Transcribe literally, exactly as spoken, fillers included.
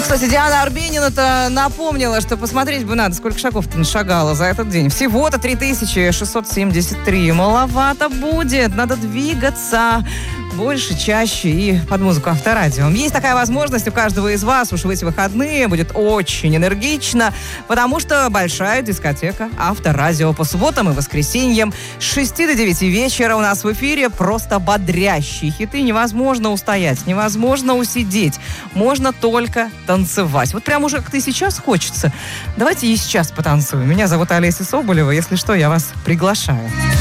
Кстати, Диана Арбенина-то напомнила, что посмотреть бы надо, сколько шагов ты нашагала за этот день. Всего-то три тысячи шестьсот семьдесят три. Маловато будет, надо двигаться больше, чаще и под музыку Авторадио. Есть такая возможность у каждого из вас уж в эти выходные. Будет очень энергично, потому что большая дискотека Авторадио по субботам и воскресеньям с шести до девяти вечера у нас в эфире просто бодрящие хиты. Невозможно устоять, невозможно усидеть. Можно только танцевать. Вот прям уже как ты сейчас хочется. Давайте и сейчас потанцуем. Меня зовут Олеся Соболева. Если что, я вас приглашаю.